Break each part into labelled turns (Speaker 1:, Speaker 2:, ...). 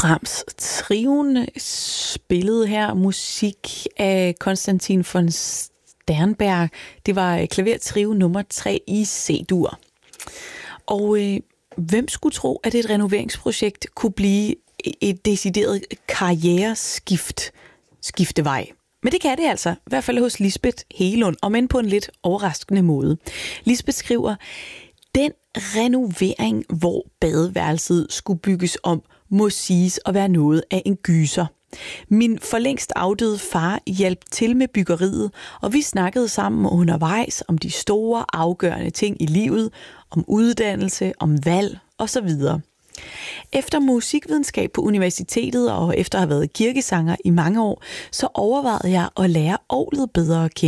Speaker 1: Brahms Trioen spillede her musik af Konstantin von Sternberg. Det var klavertrio nummer 3 i C-dur. Og hvem skulle tro, at et renoveringsprojekt kunne blive et decideret karriereskifte-vej? Men det kan det altså, i hvert fald hos Lisbeth Hegelund, om end på en lidt overraskende måde. Lisbeth skriver, den renovering, hvor badeværelset skulle bygges om, må siges at være noget af en gyser. Min for længst afdøde far hjalp til med byggeriet, og vi snakkede sammen undervejs om de store, afgørende ting i livet, om uddannelse, om valg osv. Efter musikvidenskab på universitetet og efter at have været kirkesanger i mange år, så overvejede jeg at lære orglet bedre at kende. ...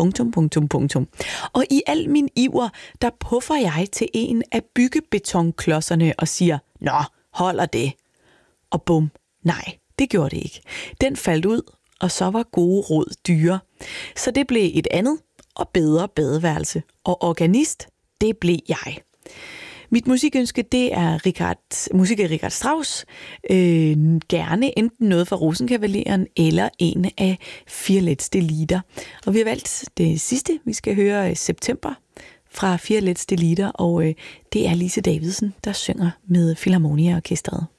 Speaker 1: Og i al min iver, der puffer jeg til en af byggebetonklodserne og siger, nå, holder det. Og bum, nej, det gjorde det ikke. Den faldt ud, og så var gode råd dyre. Så det blev et andet og bedre badeværelse. Og organist, det blev jeg. Mit musikønske, det er musik af Richard Strauss. Gerne enten noget fra Rosenkavaleren eller en af Vier letzte Lieder. Og vi har valgt det sidste, vi skal høre September fra Vier letzte Lieder, og det er Lise Davidsen, der synger med Philharmonia Orkestret.